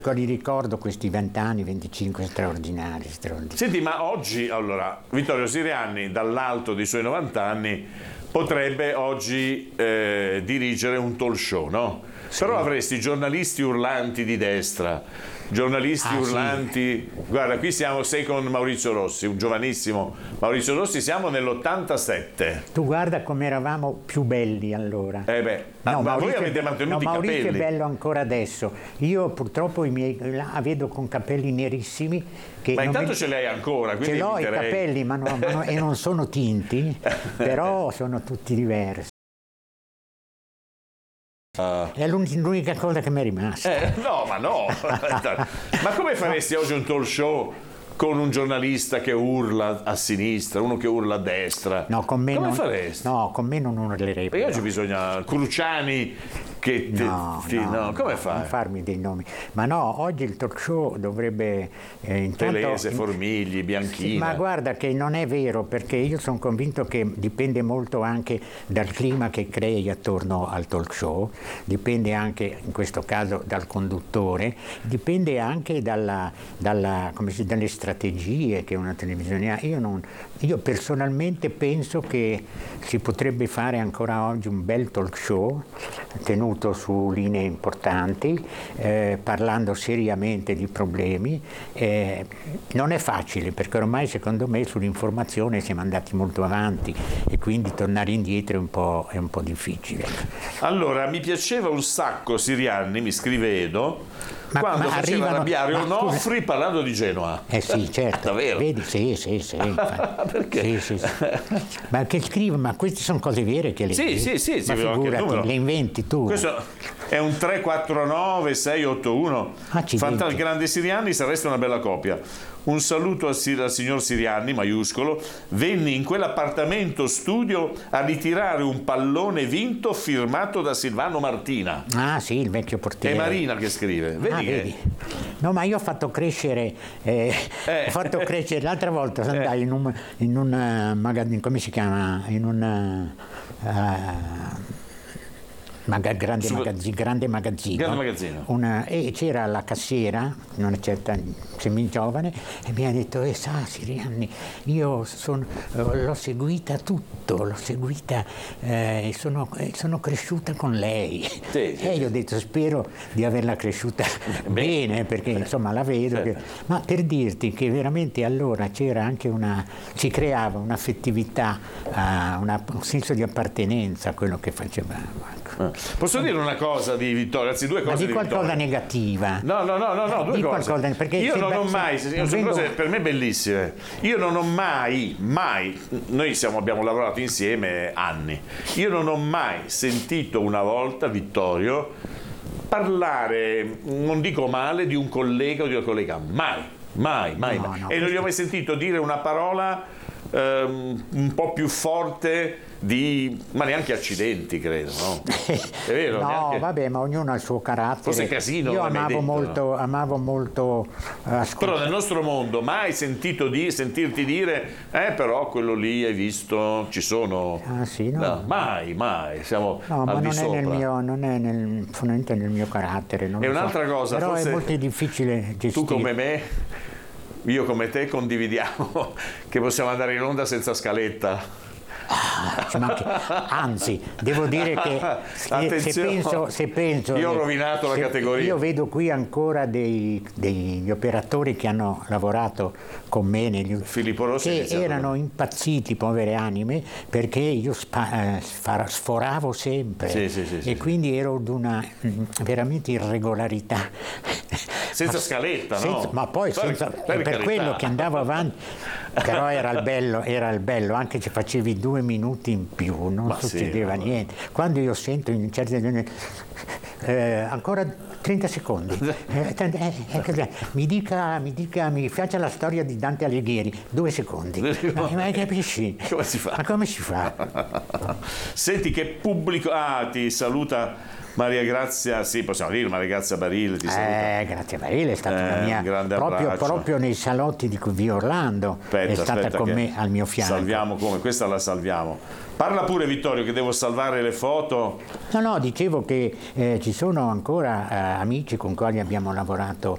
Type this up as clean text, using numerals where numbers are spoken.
Li ricordo questi 20 anni, 25 straordinari. Senti, ma oggi, allora, Vittorio Sirianni, dall'alto dei suoi 90 anni, potrebbe oggi dirigere un talk show, no? Sì. Però avresti giornalisti urlanti di destra, giornalisti urlanti... Sì. Guarda, qui sei con Maurizio Rossi, un giovanissimo Maurizio Rossi, siamo nell'87. Tu guarda come eravamo più belli allora. Ma voi avete mantenuto i capelli. Maurizio è bello ancora adesso. Io purtroppo i miei la vedo con capelli nerissimi. Ma intanto ce l'hai ancora, quindi ce l'ho i capelli, e non sono tinti, però sono tutti diversi. È l'unica cosa che mi è rimasta. No. Ma come faresti oggi un talk show con un giornalista che urla a sinistra, uno che urla a destra? No, con me come faresti? No, con me non urlerei. Perché oggi bisogna Cruciani che come fai? Non farmi dei nomi. Ma no, oggi il talk show dovrebbe Telese, Formigli, Bianchina. Sì, ma guarda che non è vero, perché io sono convinto che dipende molto anche dal clima che crei attorno al talk show, dipende anche in questo caso dal conduttore, dipende anche dalle strategie che una televisione ha. Io personalmente penso che si potrebbe fare ancora oggi un bel talk show tenuto su linee importanti, parlando seriamente di problemi. Non è facile, perché ormai secondo me sull'informazione siamo andati molto avanti e quindi tornare indietro è un po' difficile. Allora, mi piaceva un sacco Sirianni, mi scrive Edo, quando faceva arrabbiare Onofri parlando di Genoa. Sì, certo. Davvero? Vedi, sì. Perché? Sì. Ma che scrive? Ma queste sono cose vere che le Sì, ma figurati, le inventi tu. Questo è un 349 681. Fantastico, grande Sirianni, sareste una bella coppia. Un saluto al signor Sirianni, maiuscolo. Venni in quell'appartamento studio a ritirare un pallone vinto firmato da Silvano Martina. Ah sì, il vecchio portiere. È Marina che scrive. Vedi. No, ma io ho fatto crescere l'altra volta andai in un magazzino, come si chiama? In un grande magazzino. E c'era la cassiera, una certa semigiovane, e mi ha detto: sa Sirianni, io l'ho seguita e sono cresciuta con lei. Sì. E io ho detto: spero di averla cresciuta bene, perché insomma la vedo. Ma per dirti che veramente allora c'era anche si creava un'affettività, un senso di appartenenza a quello che facevamo. Posso dire una cosa di Vittorio? Anzi, due cose. Ma di qualcosa negativa. No, due cose. Perché io non ho mai, sono cose per me bellissime. Io non ho mai, noi abbiamo lavorato insieme anni. Io non ho mai sentito una volta Vittorio parlare, non dico male, di un collega o di una collega. Mai. No, e non gli ho mai sentito dire una parola un po' più forte ma neanche accidenti, credo, no? È vero? No, neanche... vabbè, ma ognuno ha il suo carattere. Forse casino. Io amavo molto però nel nostro mondo mai sentirti dire però quello lì hai visto, ci sono. Ah sì, no. Mai, siamo al di sopra. Non è fondamentalmente nel mio carattere. E un'altra cosa, però forse è molto difficile gestire. Tu come me, io come te condividiamo che possiamo andare in onda senza scaletta. Anzi, devo dire che se penso io ho rovinato la categoria. Io vedo qui ancora degli operatori che hanno lavorato con me Filippo Rossi, che erano impazziti, povere anime, perché io sforavo sempre. Sì. Quindi ero di una veramente irregolarità. Senza scaletta, no? Ma poi per quello che andavo avanti. Però era il bello, anche se facevi 2 minuti in più, non succedeva niente. Quando io sento in certe ancora 30 secondi, mi faccia la storia di Dante Alighieri, 2 secondi. Ma capisci? Come si fa? Ma come si fa? Senti che pubblico, ti saluta Maria Grazia, sì, possiamo dire Maria Grazia Barile, ti saluta. Grazia Barile è stata la mia, grande proprio nei salotti di Via Orlando, è stata con me al mio fianco. Salviamo questa la salviamo. Parla pure Vittorio, che devo salvare le foto. No, dicevo che ci sono ancora amici con cui abbiamo lavorato